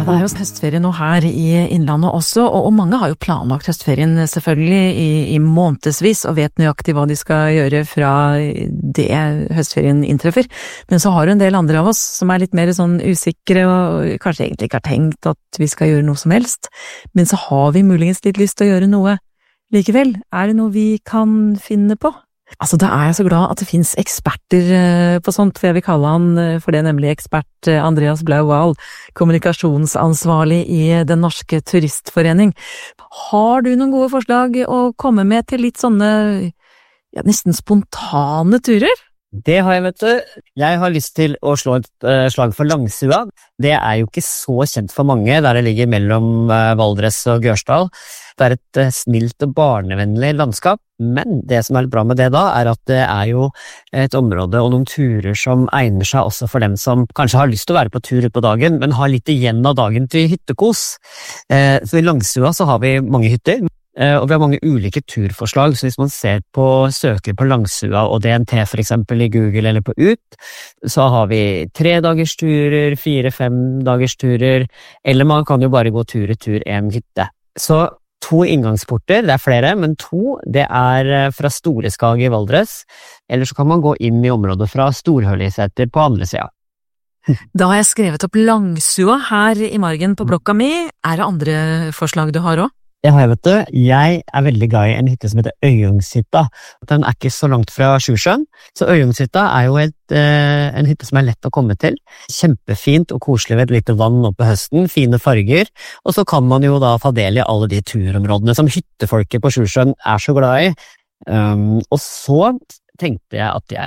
det jo høstferie nå her i Innlandet også, og mange har jo planlagt høstferien selvfølgelig i månedsvis og vet nøyaktig hva de skal gjøre fra det høstferien inntreffer. Men så har jo en del andre av oss som litt mer sånn usikre og kanskje egentlig ikke har tenkt at vi skal gjøre noe som helst. Men så har vi muligens litt lyst til å gjøre noe likevel. Det noe vi kan finne på? Altså, da jeg så glad at det finnes eksperter på sånt, for jeg vil kalle han for det, nemlig ekspert Andreas Blau-Wahl, kommunikasjonsansvarlig i Den Norske Turistforening. Har du noen gode forslag å komme med til litt sånne, nesten spontane turer? Det har jeg, vet du. Jeg har lyst til å slå et slag for Langsua. Det jo ikke så kjent for mange, der det ligger mellom Valdres og Gørsdal. Det et snilt og barnevennlig landskap, men det som litt bra med det da, at det jo et område og noen turer som egner seg også for dem som kanskje har lyst til å være på tur på dagen, men har litt igjen av dagen til hyttekos. Så i Langsua så har vi mange hytter, og vi har mange ulike turforslag, så hvis man søker på Langsua og DNT for eksempel i Google eller på UT, så har vi 3-dagersturer, 4-5-dagersturer, eller man kan jo bare gå tur i tur en hytte. Så 2 inngangsporter, det flere, men 2, det fra Storeskag i Valdres, eller så kan man gå inn i området fra Storhøliseter på andre siden. Da har jeg skrevet opp Langsua her i margen på blokka mi. Det andre forslag du har også? Det har jeg, vet du. Jeg veldig glad i en hytte som heter Øyungshytta. Den ikke så langt fra Sjusjøen, så Øyungshytta jo en hytte som lett å komme til. Kjempefint og koselig ved et lite vann oppe på høsten, fine farger, og så kan man jo da ta del i alle de turområdene som hyttefolket på Sjusjøen så glad i. Og så tenkte jeg at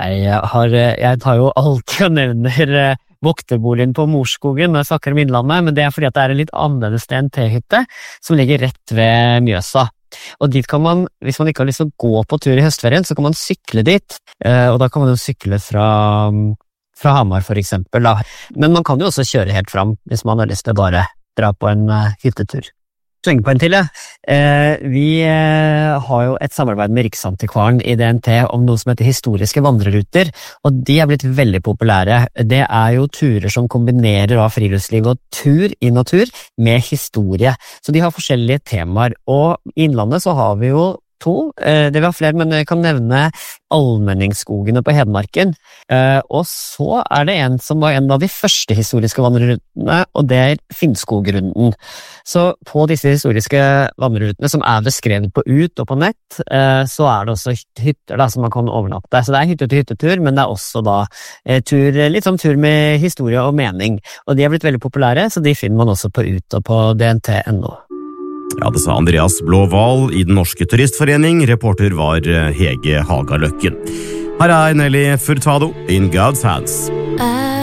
jeg tar jo alltid og nevner vokterboligen på Morskogen når jeg snakker om Innlandet, men det fordi at det en litt annerledes DNT-hytte som ligger rett ved Mjøsa. Og dit kan man, hvis man ikke har lyst til å gå på tur i høstferien, så kan man sykle dit, og da kan man jo sykle fra Hamar for eksempel da. Men man kan jo også kjøre helt fram hvis man har lyst til å bare dra på en hyttetur. Svenge på en til, Vi har jo et samarbeid med Riksantikvaren i DNT om noe som heter historiske vandreruter, og de blitt veldig populære. Det jo turer som kombinerer av friluftsliv og tur i natur med historie. Så de har forskjellige temaer, og i Innlandet så har vi jo 2, det vi har flere, men jeg kan nevne Almenningsskogene på Hedmarken, og så det en som var en av de første historiske vandrerutene, og det Finnskogrunden. Så på disse historiske vandrerutene, som beskrevet på UT og på nett, så det også hytter da, som man kan overnatte. Så det hytte til hyttetur, men det også da litt sånn tur med historie og mening, og de blitt veldig populære, så de finner man også på UT og på DNT.no. Ja, det sa Andreas Blau-Wahl i Den Norske Turistforening. Reporter var Hege Hagaløkken. Her Nelly Furtado, In God's Hands.